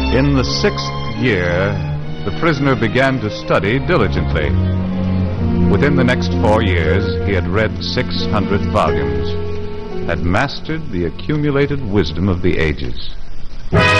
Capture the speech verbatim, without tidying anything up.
In the sixth year, the prisoner began to study diligently. Within the next four years, he had read six hundred volumes, had mastered the accumulated wisdom of the ages.